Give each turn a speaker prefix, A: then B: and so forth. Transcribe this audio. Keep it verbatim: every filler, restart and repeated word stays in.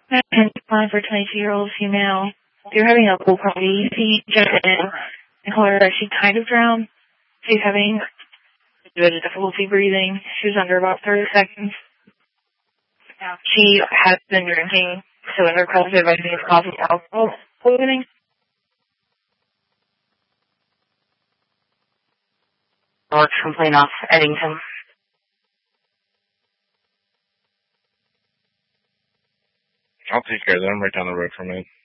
A: And fine for twenty-two-year-old female. They're having a pool party. She jumped in and told her that she kind of drowned. She's having difficulty breathing. She was under about thirty seconds. She has been drinking, so in her college advising is causing alcohol poisoning. Alex complaint off Eddington.
B: I'll take care of them right down the road from it.